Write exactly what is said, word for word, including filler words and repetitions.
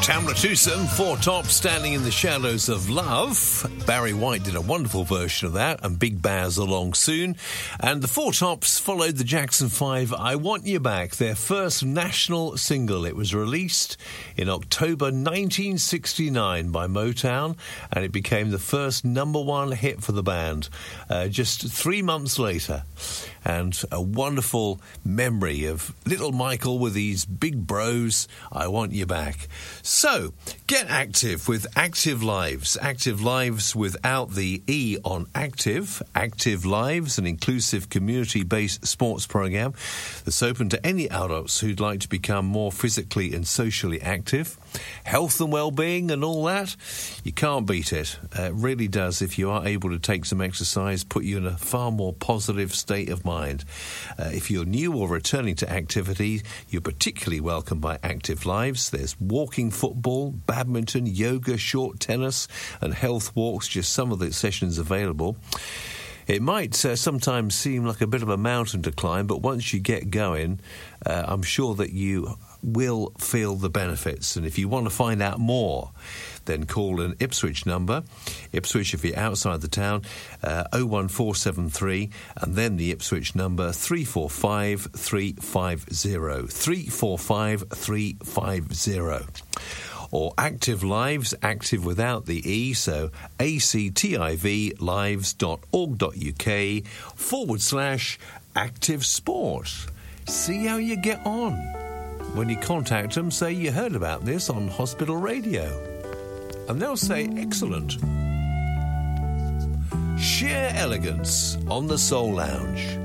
Tamla Twosome, Four Tops, Standing in the Shadows of Love. Barry White did a wonderful version of that, and Big Baz along soon. And the Four Tops followed the Jackson Five, I Want You Back, their first national single. It was released in October nineteen sixty-nine by Motown, and it became the first number one hit for the band uh, just three months later. And a wonderful memory of little Michael with these big bros, I Want You Back. So, get active with Active Lives. Active Lives without the E on active. Active Lives, an inclusive community-based sports program that's open to any adults who'd like to become more physically and socially active. Health and well-being and all that, you can't beat it. Uh, it really does, if you are able to take some exercise, put you in a far more positive state of mind. Uh, if you're new or returning to activity, you're particularly welcome by Active Lives. There's walking, football, badminton, yoga, short tennis and health walks, just some of the sessions available. It might uh, sometimes seem like a bit of a mountain to climb, but once you get going, uh, I'm sure that you will feel the benefits. And if you want to find out more, then call an Ipswich number. Ipswich, if you're outside the town, uh, oh one four seven three, and then the Ipswich number three four five three five zero. three four five three five zero. Or Active Lives, active without the E, so activ lives.org.uk forward slash active sport. See how you get on. When you contact them, say you heard about this on Hospital Radio. And they'll say, excellent. Sheer elegance on the Soul Lounge.